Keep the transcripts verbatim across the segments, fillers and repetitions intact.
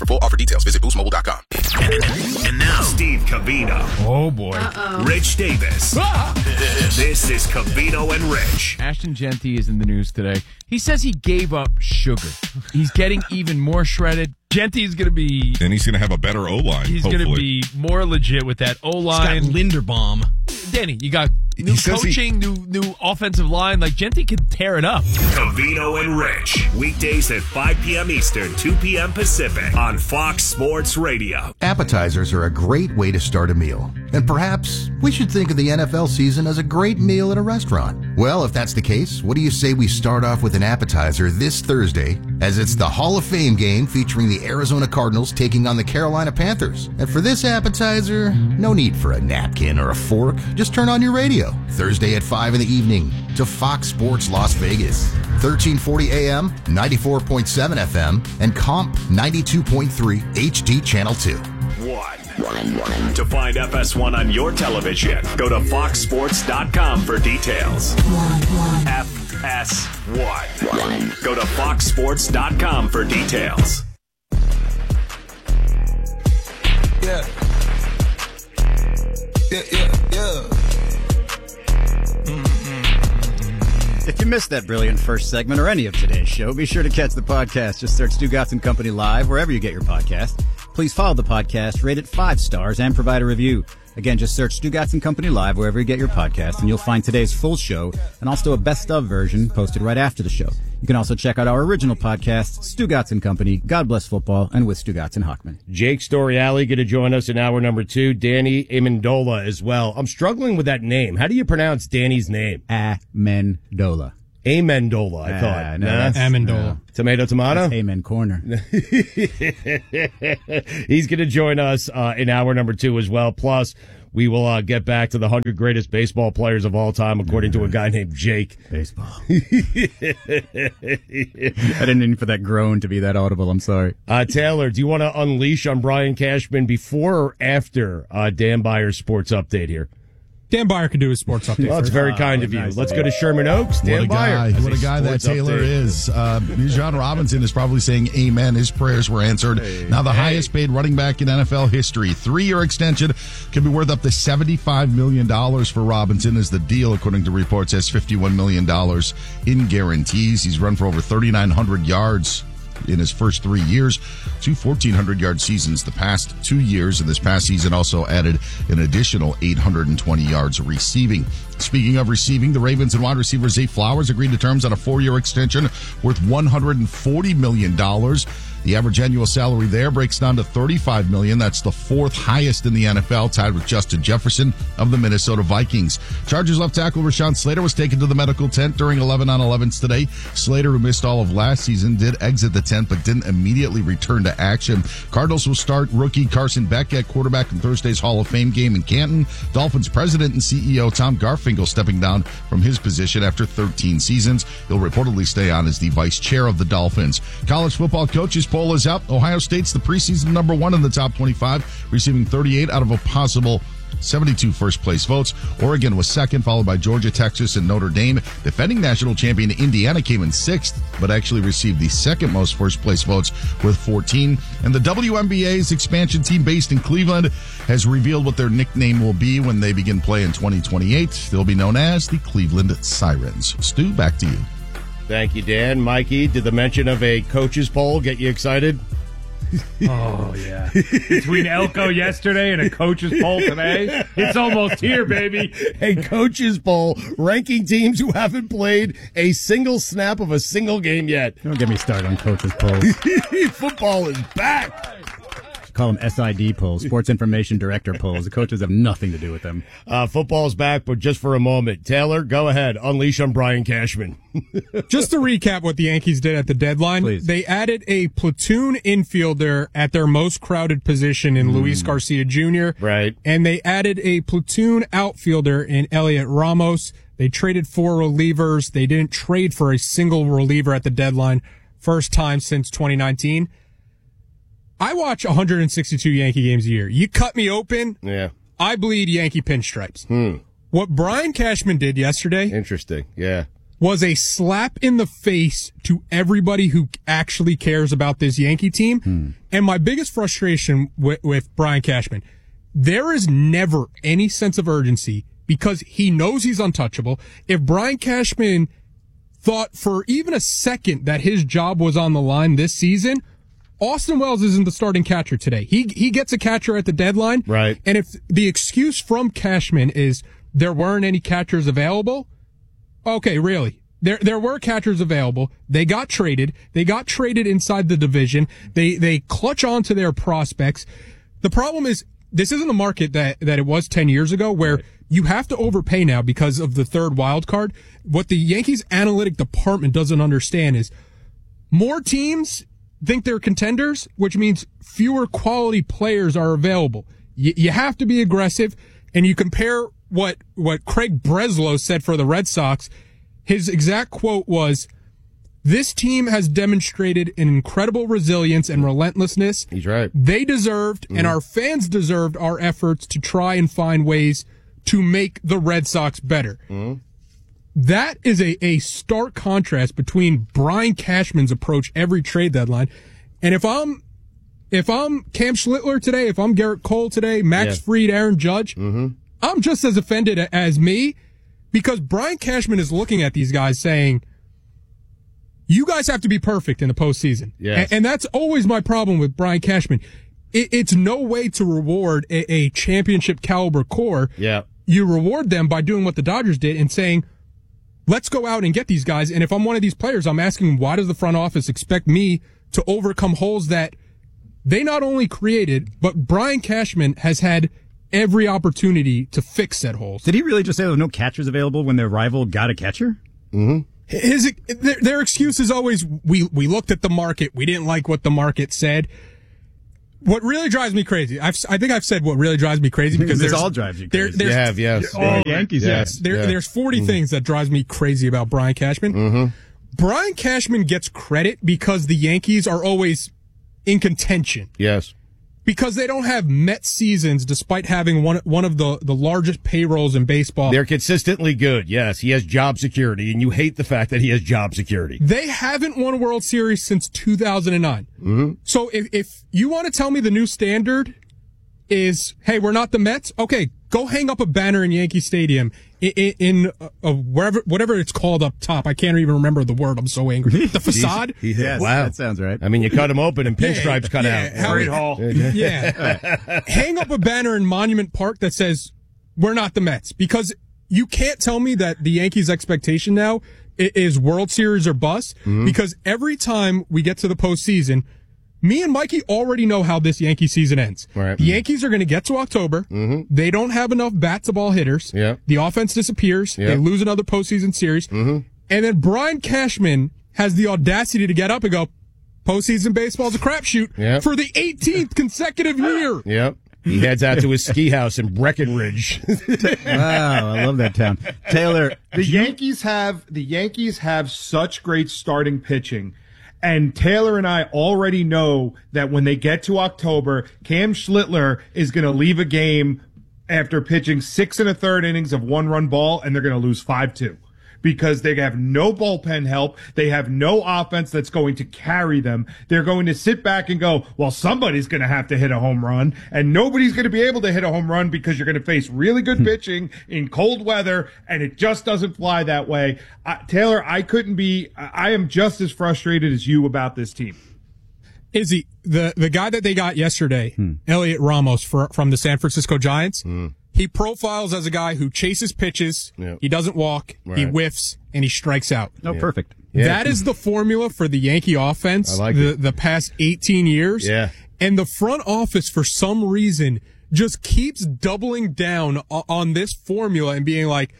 For full offer details, visit boost mobile dot com. And now, Steve Covino. Oh, boy. Uh-oh. Rich Davis. Ah! This is Covino and Rich. Ashton Genty is in the news today. He says he gave up sugar. He's getting even more shredded. Genty's going to be... And he's going to have a better O-line, He's going to be more legit with that O-line. He's got Linderbaum. Danny, you got new coaching, he, new new offensive line. Like, Genty can tear it up. Covino and Rich. Weekdays at five p.m. Eastern, two p.m. Pacific on Fox Sports Radio. Appetizers are a great way to start a meal. And perhaps we should think of the N F L season as a great meal at a restaurant. Well, if that's the case, what do you say we start off with an appetizer this Thursday, as it's the Hall of Fame game featuring the Arizona Cardinals taking on the Carolina Panthers. And for this appetizer, no need for a napkin or a fork. Just turn on your radio Thursday at five in the evening to Fox Sports Las Vegas, thirteen forty A M, ninety-four point seven F M, and Comp ninety-two point three H D Channel two. One. One, one. To find F S one on your television, go to fox sports dot com for details. One, one. F S one. One. Go to fox sports dot com for details. Yeah. Yeah, yeah, yeah. Mm-hmm. If you missed that brilliant first segment or any of today's show, be sure to catch the podcast. Just search Stugotz and Company Live wherever you get your podcast. Please follow the podcast, rate it five stars, and provide a review. Again, just search Stugotz and Company Live wherever you get your podcast, and you'll find today's full show and also a best-of version posted right after the show. You can also check out our original podcasts, Stugotz and Company, God Bless Football, and With Stugotz and Hockman. Jake Storiali going to join us in hour number two. Danny Amendola as well. I'm struggling with that name. How do you pronounce Danny's name? Amendola. Amendola, I uh, thought. No, nah? Amendola. No. Tomato, tomato? That's Amen Corner. He's going to join us uh, in hour number two as well. Plus, we will uh, get back to the one hundred greatest baseball players of all time, according to a guy named Jake. Baseball. I didn't mean for that groan to be that audible. I'm sorry. Uh, Taylor, do you want to unleash on Brian Cashman before or after uh, Dan Byer's sports update here? Dan Byer can do his sports update. Well, that's very Oh, kind of you. nice. Let's go to Sherman Oaks. Dan What a guy, Byer. what a guy that Taylor update. is. Uh, Bijan Robinson is probably saying amen. His prayers were answered. Hey, now the hey. highest paid running back in N F L history. Three-year extension could be worth up to seventy-five million dollars for Robinson, as the deal, according to reports, has fifty-one million dollars in guarantees. He's run for over thirty-nine hundred yards in his first three years, two fourteen hundred yard seasons the past two years, and this past season also added an additional eight hundred twenty yards receiving. Speaking of receiving, the Ravens and wide receiver Zay Flowers agreed to terms on a four-year extension worth one hundred forty million dollars. The average annual salary there breaks down to thirty-five million dollars. That's the fourth highest in the N F L, tied with Justin Jefferson of the Minnesota Vikings. Chargers left tackle Rashawn Slater was taken to the medical tent during eleven on elevens today. Slater, who missed all of last season, did exit the tent but didn't immediately return to action. Cardinals will start rookie Carson Beck at quarterback in Thursday's Hall of Fame game in Canton. Dolphins president and C E O Tom Garfinkel stepping down from his position after thirteen seasons. He'll reportedly stay on as the vice chair of the Dolphins. College football coaches poll is out. Ohio State's the preseason number one in the top twenty-five, receiving thirty-eight out of a possible seventy-two first-place votes. Oregon was second, followed by Georgia, Texas, and Notre Dame. Defending national champion Indiana came in sixth, but actually received the second most first-place votes with fourteen. And the W N B A's expansion team based in Cleveland has revealed what their nickname will be when they begin play in twenty twenty-eight. They'll be known as the Cleveland Sirens. Stu, back to you. Thank you, Dan. Mikey, did the mention of a coach's poll get you excited? Oh, yeah. Between Elko yesterday and a coach's poll today, it's almost here, baby. A coach's poll ranking teams who haven't played a single snap of a single game yet. Don't get me started on coaches' polls. Football is back. Call them S I D polls, Sports Information Director polls. The coaches have nothing to do with them. Uh, football's back, but just for a moment. Taylor, go ahead. Unleash on Brian Cashman. Just to recap what the Yankees did at the deadline, Please. They added a platoon infielder at their most crowded position in mm. Luis Garcia Junior Right. And they added a platoon outfielder in Elliot Ramos. They traded four relievers. They didn't trade for a single reliever at the deadline. First time since twenty nineteen. I watch one hundred sixty-two Yankee games a year. You cut me open, yeah, I bleed Yankee pinstripes. Hmm. What Brian Cashman did yesterday Interesting, yeah. was a slap in the face to everybody who actually cares about this Yankee team. Hmm. And my biggest frustration with, with Brian Cashman, there is never any sense of urgency because he knows he's untouchable. If Brian Cashman thought for even a second that his job was on the line this season, Austin Wells isn't the starting catcher today. He he gets a catcher at the deadline. Right. And if the excuse from Cashman is there weren't any catchers available, okay, really. There there were catchers available. They got traded. They got traded inside the division. They they clutch on to their prospects. The problem is this isn't the market that, that it was ten years ago where right. you have to overpay now because of the third wild card. What the Yankees analytic department doesn't understand is more teams think they're contenders, which means fewer quality players are available. You, you have to be aggressive, and you compare what what Craig Breslow said for the Red Sox. His exact quote was, "This team has demonstrated an incredible resilience and relentlessness. He's right. They deserved, mm. and our fans deserved, our efforts to try and find ways to make the Red Sox better." Mm. That is a, a stark contrast between Brian Cashman's approach every trade deadline. And if I'm, if I'm Cam Schlittler today, if I'm Garrett Cole today, Max yeah. Fried, Aaron Judge, mm-hmm. I'm just as offended as me because Brian Cashman is looking at these guys saying, you guys have to be perfect in the postseason. Yes. And, and that's always my problem with Brian Cashman. It, it's no way to reward a, a championship caliber core. Yeah. You reward them by doing what the Dodgers did and saying, let's go out and get these guys. And if I'm one of these players, I'm asking, why does the front office expect me to overcome holes that they not only created, but Brian Cashman has had every opportunity to fix said holes. Did he really just say there were no catchers available when their rival got a catcher? Mm-hmm. His, their, their excuse is always, we, we looked at the market. We didn't like what the market said. What really drives me crazy, I've, I think I've said what really drives me crazy because this there's all drives you there, crazy. there's, you have, yes. Oh, Yankees, yes. There, yeah. There's forty mm-hmm. things that drives me crazy about Brian Cashman. Mm-hmm. Brian Cashman gets credit because the Yankees are always in contention. Yes. Because they don't have Met seasons despite having one one of the, the largest payrolls in baseball. They're consistently good, yes. He has job security, and you hate the fact that he has job security. They haven't won a World Series since two thousand nine. Mm-hmm. So if, if you want to tell me the new standard is, hey, we're not the Mets, okay, go hang up a banner in Yankee Stadium in, in, in uh, wherever, whatever it's called up top. I can't even remember the word. I'm so angry. The facade? He, yes, wow. That sounds right. I mean, you cut him open and pinstripes yeah, cut yeah, out. Great Hall. Yeah. Hang up a banner in Monument Park that says, we're not the Mets. Because you can't tell me that the Yankees' expectation now is World Series or bust. Mm-hmm. Because every time we get to the postseason, me and Mikey already know how this Yankee season ends. Right. The Yankees are going to get to October. Mm-hmm. They don't have enough bat to ball hitters. Yep. The offense disappears. Yep. They lose another postseason series. Mm-hmm. And then Brian Cashman has the audacity to get up and go, postseason baseball's a crapshoot Yep. for the eighteenth consecutive year. Yep. He heads out to his ski house in Breckenridge. Wow, I love that town. Taylor, the Yankees have the Yankees have such great starting pitching. And Taylor and I already know that when they get to October, Cam Schlittler is going to leave a game after pitching six and a third innings of one-run ball, and they're going to lose five two. Because they have no bullpen help. They have no offense that's going to carry them. They're going to sit back and go, well, somebody's going to have to hit a home run, and nobody's going to be able to hit a home run because you're going to face really good pitching in cold weather, and it just doesn't fly that way. Uh, Taylor, I couldn't be, I am just as frustrated as you about this team. Izzy, the, the guy that they got yesterday, hmm. Elliot Ramos for, from the San Francisco Giants, hmm. he profiles as a guy who chases pitches, yep. he doesn't walk, right. he whiffs, and he strikes out. Oh, yeah. perfect. Yeah. That is the formula for the Yankee offense I like the, it. the past eighteen years. Yeah. And the front office, for some reason, just keeps doubling down on this formula and being like,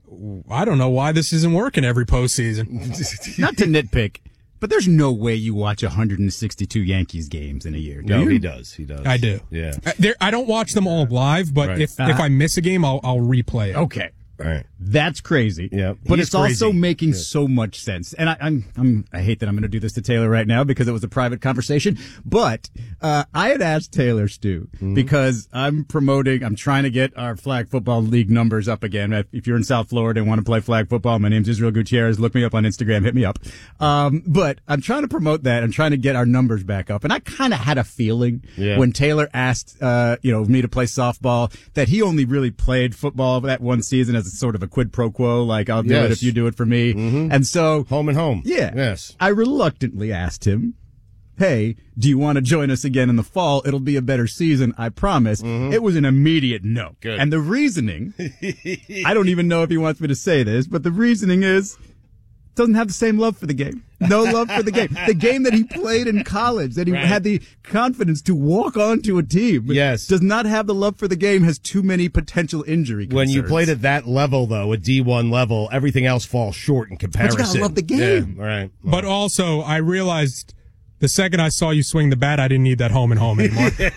I don't know why this isn't working every postseason. Not to nitpick, but there's no way you watch one hundred sixty-two Yankees games in a year. Do no, you? he does. He does. I do. Yeah. I, there, I don't watch them all live, but Right. if, Uh-huh. if I miss a game, I'll, I'll replay it. Okay. All right. That's crazy. Yeah, but he's it's also crazy. making Yeah. so much sense. And I, I'm, I'm, I hate that I'm going to do this to Taylor right now because it was a private conversation. But uh, I had asked Taylor, Stu, Mm-hmm. because I'm promoting, I'm trying to get our flag football league numbers up again. If you're in South Florida and want to play flag football, my name's Israel Gutierrez. Look me up on Instagram. Hit me up. Um, but I'm trying to promote that. I'm trying to get our numbers back up. And I kind of had a feeling Yeah. when Taylor asked, uh, you know, me to play softball that he only really played football that one season as a sort of a quid pro quo. Like, I'll do Yes. it if you do it for me. Mhm. And so, Home and home. yeah. Yes. I reluctantly asked him, hey, do you want to join us again in the fall? It'll be a better season, I promise. It was an immediate no. Good. And the reasoning, I don't even know if he wants me to say this, but the reasoning is, doesn't have the same love for the game. No love for the game. The game that he played in college, that he Right. had the confidence to walk onto a team. Yes. Does not have the love for the game, has too many potential injury concerns. When you played at that level, though, a D one level, everything else falls short in comparison. gotta love the game. Yeah, right. But also, I realized the second I saw you swing the bat, I didn't need that home and home anymore. He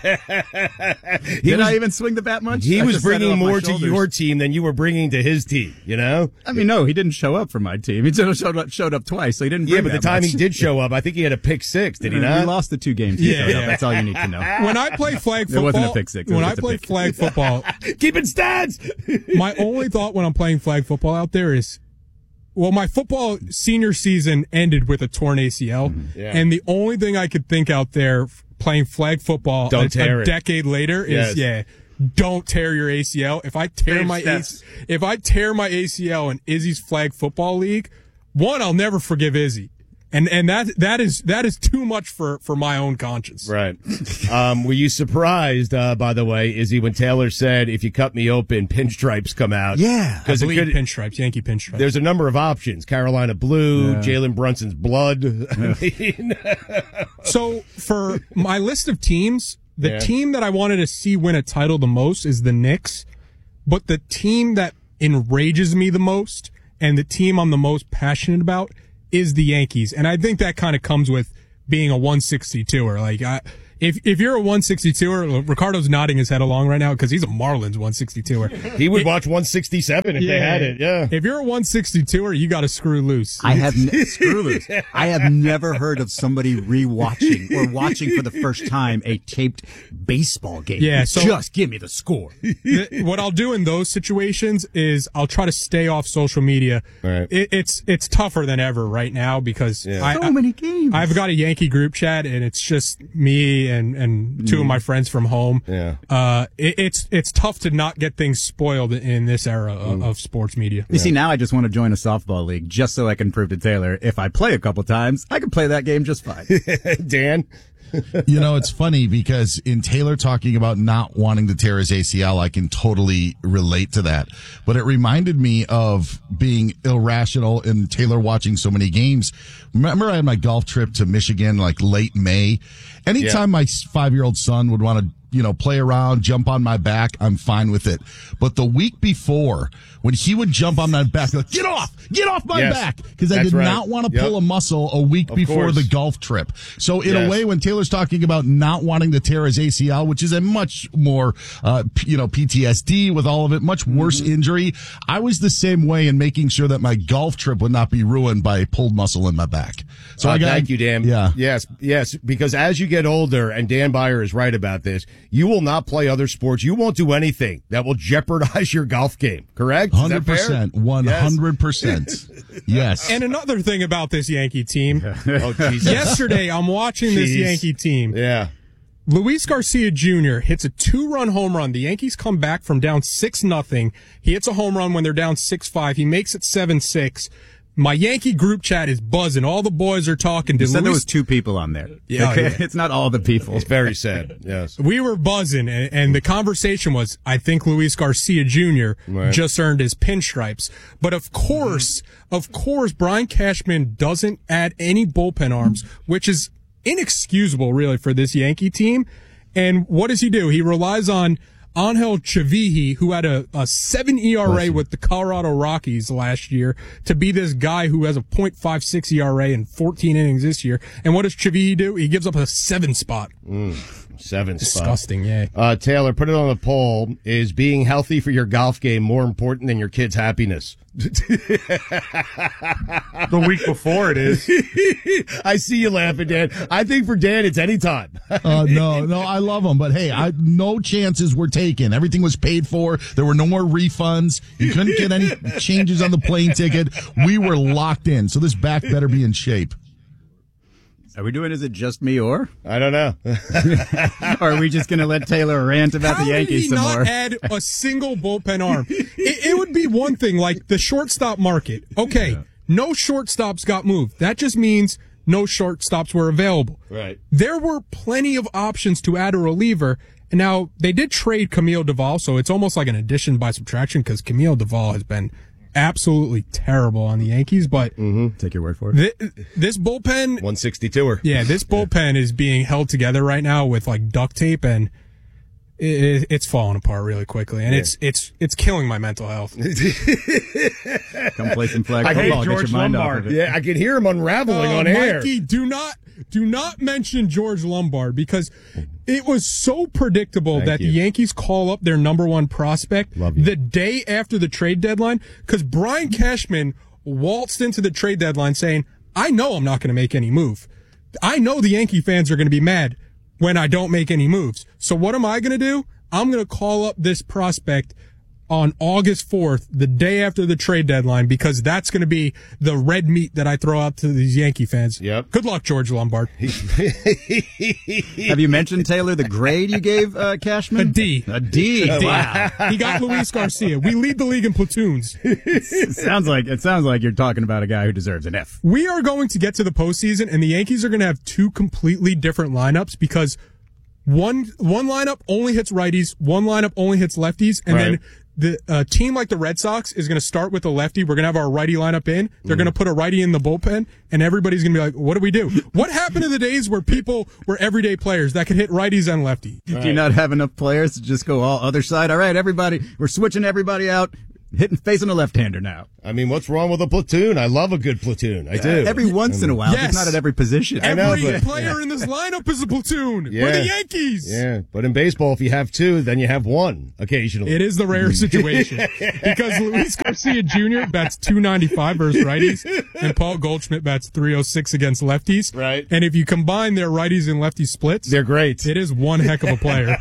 Did was, I even swing the bat much? he I was just set it bringing off my more to shoulders. your team than you were bringing to his team, you know? I mean, no, he didn't show up for my team. He just showed up, showed up twice, so he didn't. Yeah, bring but the that time much. he did show up, I think he had a pick six, did he We not? lost the two games. He Yeah, showed up. yeah. That's all you need to know. When I play flag It football, wasn't a pick six, it when was I just a play pick. flag football, Keeping stats! my only thought when I'm playing flag football out there is, well, my football senior season ended with a torn A C L, Yeah. and the only thing I could think out there f- playing flag football Don't a, tear a it. decade later is, Yes. yeah, don't tear your A C L. If I tear Same my steps. A C, if I tear my A C L in Izzy's flag football league, one, I'll never forgive Izzy. And and that that is that is too much for, for my own conscience. Right. Um, were you surprised, uh, by the way, Izzy, when Taylor said, if you cut me open, pinstripes come out? Yeah. I Because it believe could, pinstripes, Yankee pinstripes. there's a number of options. Carolina blue, Yeah. Jalen Brunson's blood. I mean, So for my list of teams, the Yeah. team that I wanted to see win a title the most is the Knicks, but the team that enrages me the most and the team I'm the most passionate about is the Yankees. And I think that kind of comes with being a one sixty-two-er. Like, I, if if you're a one sixty-two-er, Ricardo's nodding his head along right now because he's a Marlins one sixty-two-er. he would watch one sixty-seven if they had it. Yeah. If you're a one sixty-two-er, you got to screw loose. I have ne- screw loose. I have never heard of somebody rewatching or watching for the first time a taped baseball game. Yeah, so- just give me the score. The- what I'll do in those situations is I'll try to stay off social media. Right. It, it's it's tougher than ever right now because Yeah. I, So many games. I've got a Yankee group chat and it's just me and, and two of my friends from home. Yeah. Uh, it, it's it's tough to not get things spoiled in this era of, of sports media. You see, now I just want to join a softball league just so I can prove to Taylor if I play a couple times, I can play that game just fine. Dan? You know, it's funny because in Taylor talking about not wanting to tear his A C L, I can totally relate to that. But it reminded me of being irrational and Taylor watching so many games. Remember I had my golf trip to Michigan like late May. Anytime Yeah. my five-year-old son would want to, you know, play around, jump on my back, I'm fine with it. But the week before, when he would jump on my back, like, get off, get off my Yes. back. Because I That's did right. not want to Yep. pull a muscle a week Of before course. the golf trip. So in Yes. a way, when Taylor's talking about not wanting to tear his A C L, which is a much more, uh, p- you know, P T S D with all of it, much worse Mm-hmm. injury, I was the same way in making sure that my golf trip would not be ruined by a pulled muscle in my back. So Uh, I got, thank you, Dan. Yeah. Yes, yes, because as you get older, and Dan Byer is right about this, you will not play other sports. You won't do anything that will jeopardize your golf game, correct? Is that one hundred percent. fair? one hundred percent. Yes. And another thing about this Yankee team, Oh, Jesus. yesterday I'm watching this Jeez. Yankee team. Yeah. Luis Garcia Junior hits a two-run home run. The Yankees come back from down six nothing. He hits a home run when they're down six five. He makes it seven six. My Yankee group chat is buzzing. All the boys are talking. You Did said there Luis- was two people on there. Yeah, okay? yeah. It's not all the people. It's very sad. Yes. We were buzzing, and, and the conversation was, I think Luis Garcia Junior Right. just earned his pinstripes. But of course, of course, Brian Cashman doesn't add any bullpen arms, which is inexcusable, really, for this Yankee team. And what does he do? He relies on Angel Chavihi, who had a, a seven E R A with the Colorado Rockies last year, to be this guy who has a point five six E R A in fourteen innings this year. And what does Chavihi do? He gives up a seven spot. Seven spot. Disgusting, yeah. Uh, Taylor, put it on the poll. Is being healthy for your golf game more important than your kid's happiness? The week before it is. I see you laughing, Dan. I think for Dan, it's any time. Uh, no, no, I love them, but hey, I, no chances were taken. Everything was paid for. There were no more refunds. You couldn't get any changes on the plane ticket. We were locked in, so this back better be in shape. Are we doing, is it just me or? I don't know. Or are we just going to let Taylor rant about How the Yankees did he some not more? add a single bullpen arm? It, it would be one thing, like the shortstop market. Okay, yeah. No shortstops got moved. That just means no shortstops were available. Right. There were plenty of options to add a reliever. And now, they did trade Camille Duvall, so it's almost like an addition by subtraction because Camille Duvall has been absolutely terrible on the Yankees, but mm-hmm. Take your word for it. Th- this bullpen, one sixty-two-er. Yeah, this bullpen yeah. is being held together right now with like duct tape, and it, it's falling apart really quickly, and yeah. it's it's it's killing my mental health. Come play some flag I football. hate George Get your mind Lombard. off of it. Yeah, I can hear him unraveling uh, on air. Mikey, do not do not mention George Lombard because it was so predictable Thank that you. the Yankees call up their number one prospect the day after the trade deadline because Brian Cashman waltzed into the trade deadline saying, I know I'm not going to make any move. I know the Yankee fans are going to be mad when I don't make any moves. So what am I going to do? I'm going to call up this prospect on August fourth, the day after the trade deadline, because that's going to be the red meat that I throw out to these Yankee fans. Yep. Good luck, George Lombard. Have you mentioned, Taylor, the grade you gave uh, Cashman? A D. A D. A D. Wow. He got Luis Garcia. We lead the league in platoons. It sounds like it sounds like you're talking about a guy who deserves an F. We are going to get to the postseason, and the Yankees are going to have two completely different lineups because one one lineup only hits righties, one lineup only hits lefties, and right. then the uh, team like the Red Sox is going to start with a lefty. We're going to have our righty lineup in. They're mm. going to put a righty in the bullpen, and everybody's going to be like, what do we do? What happened to the days where people were everyday players that could hit righties and lefty? Right. Do you not have enough players to just go all other side? All right, everybody, we're switching everybody out. Hitting facing a left-hander now. I mean, what's wrong with a platoon? I love a good platoon. I do. Every once I mean, in a while, yes. It's not at every position. Every I know, but, player yeah. in this lineup is a platoon. Yeah. We're the Yankees. Yeah, but in baseball, if you have two, then you have one occasionally. It is the rare situation because Luis Garcia Junior bats two ninety-five versus righties, and Paul Goldschmidt bats three oh six against lefties. Right. And if you combine their righties and lefties splits, they're great. It is one heck of a player.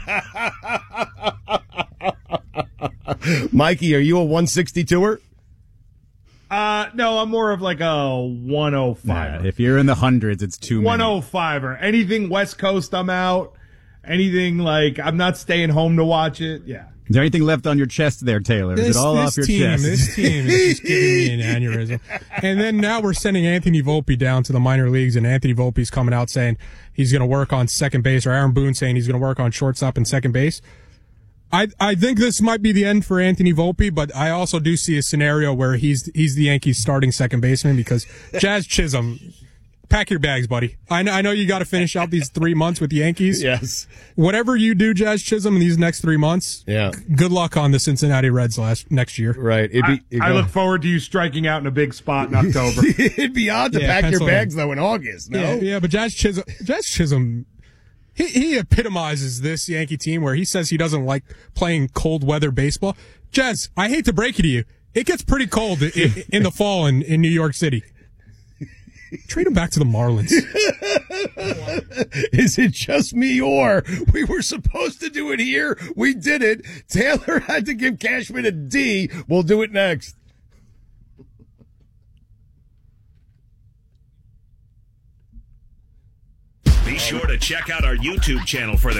Mikey, are you a one sixty-two-er? Uh, no, I'm more of like a one oh five. Nah, if you're in the hundreds, it's too many. one oh five-er. Anything West Coast, I'm out. Anything like, I'm not staying home to watch it. Yeah. Is there anything left on your chest there, Taylor? This, is it all this off your team, chest? This team is just giving me an aneurysm. And then now we're sending Anthony Volpe down to the minor leagues, and Anthony Volpe's coming out saying he's going to work on second base, or Aaron Boone saying he's going to work on shortstop and second base. I I think this might be the end for Anthony Volpe, but I also do see a scenario where he's he's the Yankees' starting second baseman because Jazz Chisholm, pack your bags, buddy. I know, I know you got to finish out these three months with the Yankees. Yes. Whatever you do, Jazz Chisholm, in these next three months, yeah. g- good luck on the Cincinnati Reds last next year. Right. It'd be, it'd I, I look forward to you striking out in a big spot in October. It'd be odd to Yeah, pack your pencil bags, in. though, in August, no? Yeah, yeah, but Jazz Chisholm, Jazz Chisholm, he, he epitomizes this Yankee team where he says he doesn't like playing cold weather baseball. Jazz, I hate to break it to you. It gets pretty cold in, in the fall in, in New York City. Trade him back to the Marlins. Is it just me, or we were supposed to do it here? We did it. Taylor had to give Cashman a D. We'll do it next. Be sure to check out our YouTube channel for the